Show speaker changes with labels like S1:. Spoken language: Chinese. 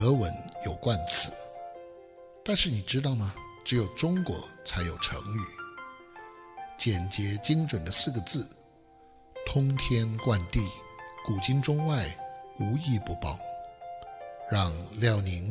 S1: 俄文有冠词，但是你知道吗？只有中国才有成语。简洁精准的4个字，通天贯地，古今中外无一不包。让廖宁